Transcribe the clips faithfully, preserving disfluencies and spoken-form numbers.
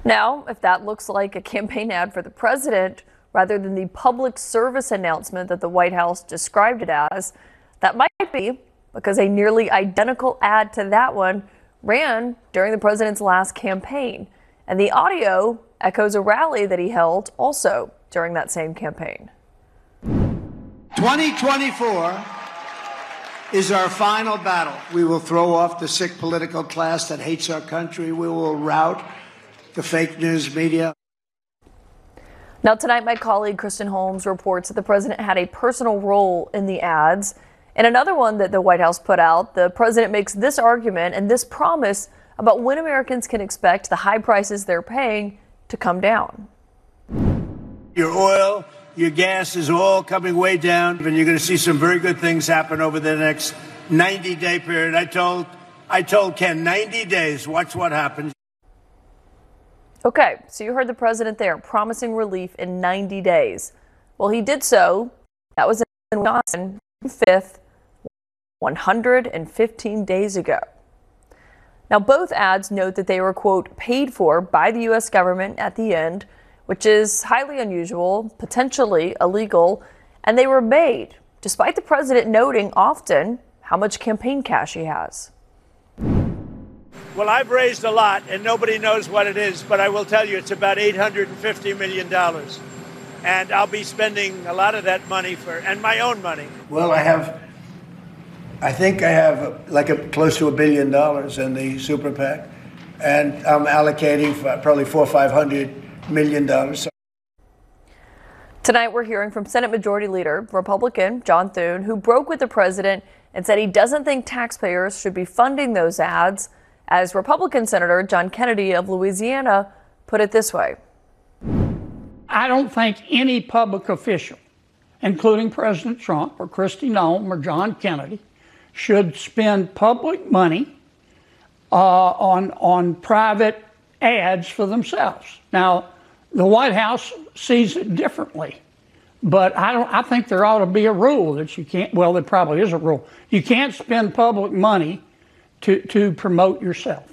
Now, if that looks like a campaign ad for the president rather than the public service announcement that the White House described it as, that might be because a nearly identical ad to that one ran during the president's last campaign. And the audio echoes a rally that he held also during that same campaign. twenty twenty-four is our final battle. We will throw off the sick political class that hates our country. We will rout the fake news media. Now, tonight, my colleague Kristen Holmes reports that the president had a personal role in the ads. In another one that the White House put out, the president makes this argument and this promise about when Americans can expect the high prices they're paying to come down. Your oil, your gas is all coming way down, and you're going to see some very good things happen over the next ninety day period. I told, I told Ken, ninety days, watch what happens. Okay, so you heard the president there promising relief in ninety days. Well, he did so. That was in Wisconsin, fifth, one hundred fifteen days ago. Now, both ads note that they were, quote, paid for by the U S government at the end, which is highly unusual, potentially illegal, and they were made despite the president noting often how much campaign cash he has. Well, I've raised a lot, and nobody knows what it is, but I will tell you it's about eight hundred fifty million dollars. And I'll be spending a lot of that money for, and my own money. Well, I have, I think I have like a, close to a billion dollars in the super PAC, and I'm allocating for probably four or five hundred million dollars. Tonight, we're hearing from Senate Majority Leader, Republican John Thune, who broke with the president and said he doesn't think taxpayers should be funding those ads, as Republican Senator John Kennedy of Louisiana put it this way. I don't think any public official, including President Trump or Kristi Noem or John Kennedy, should spend public money uh, on, on private ads for themselves. Now, the White House sees it differently, but I don't. I think there ought to be a rule that you can't. Well, there probably is a rule. You can't spend public money to to promote yourself.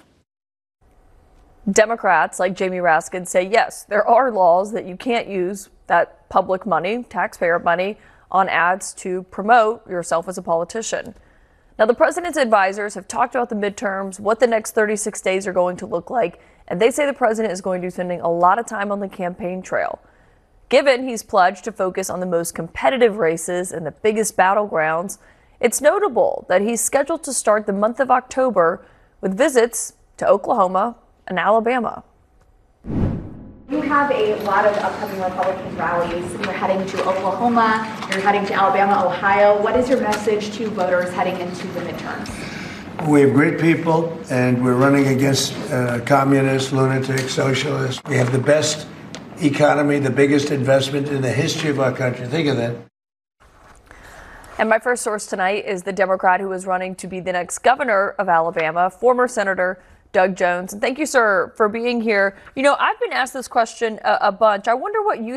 Democrats like Jamie Raskin say yes, there are laws that you can't use that public money, taxpayer money, on ads to promote yourself as a politician. Now, the president's advisors have talked about the midterms, what the next thirty-six days are going to look like, and they say the president is going to be spending a lot of time on the campaign trail. Given he's pledged to focus on the most competitive races and the biggest battlegrounds, it's notable that he's scheduled to start the month of October with visits to Oklahoma and Alabama. You have a lot of upcoming Republican rallies. You're heading to Oklahoma, you're heading to Alabama, Ohio. What is your message to voters heading into the midterms? We have great people, and we're running against uh, communists, lunatics, socialists. We have the best economy, the biggest investment in the history of our country. Think of that. And my first source tonight is the Democrat who is running to be the next governor of Alabama, former Senator Doug Jones. And thank you, sir, for being here. You know, I've been asked this question a, a bunch. I wonder what you